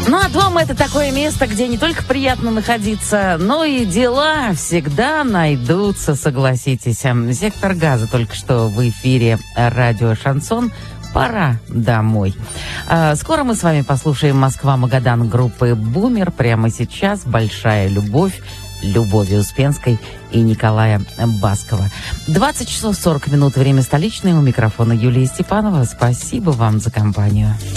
Ну, а дом — это такое место, где не только приятно находиться, но и дела всегда найдутся, согласитесь. «Сектор газа» только что в эфире радио «Шансон». Пора домой. Скоро мы с вами послушаем «Москва-Магадан» группы «Бумер». Прямо сейчас «Большая любовь» Любови Успенской и Николая Баскова. 20 часов 40 минут, время столичное. У микрофона Юлия Степанова. Спасибо вам за компанию.